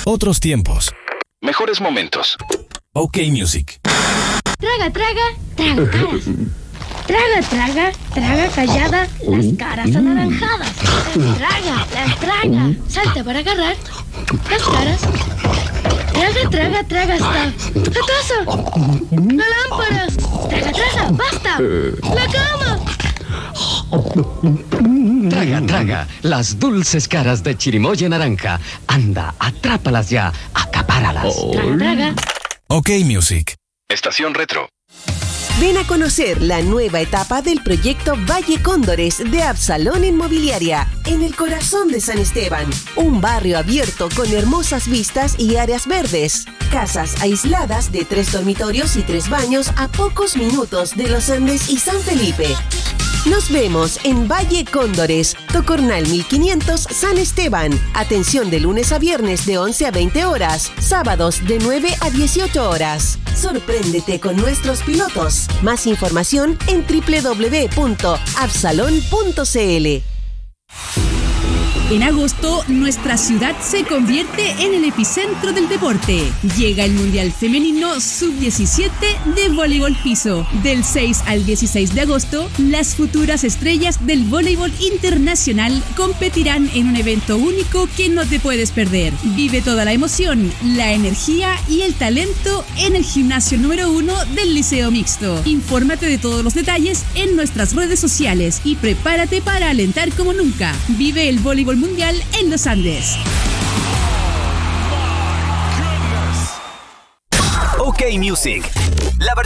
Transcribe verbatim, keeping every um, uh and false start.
Otros tiempos. Mejores momentos. OK Music. Traga, traga, traga caras. Traga, traga, traga callada las caras anaranjadas. Traga, las traga. Salta para agarrar las caras. Traga, traga, traga hasta la taza, la lámpara. Traga, traga, basta. La cama. Traga, traga, las dulces caras de chirimoya naranja. Anda, atrápalas ya, acapáralas. Traga, traga. OK Music. Estación Retro. Ven a conocer la nueva etapa del proyecto Valle Cóndores de Absalón Inmobiliaria, en el corazón de San Esteban. Un barrio abierto con hermosas vistas y áreas verdes. Casas aisladas de tres dormitorios y tres baños a pocos minutos de Los Andes y San Felipe. Nos vemos en Valle Cóndores, Tocornal mil quinientos, San Esteban. Atención de lunes a viernes de once a veinte horas, sábados de nueve a dieciocho horas. Sorpréndete con nuestros pilotos. Más información en doble u doble u doble u punto absalón punto c l. En agosto, nuestra ciudad se convierte en el epicentro del deporte. Llega el Mundial Femenino sub diecisiete de voleibol piso. Del seis al dieciséis de agosto, las futuras estrellas del voleibol internacional competirán en un evento único que no te puedes perder. Vive toda la emoción, la energía y el talento en el gimnasio número uno del Liceo Mixto. Infórmate de todos los detalles en nuestras redes sociales y prepárate para alentar como nunca. Vive el voleibol mundial en los Andes. OK Music, la versión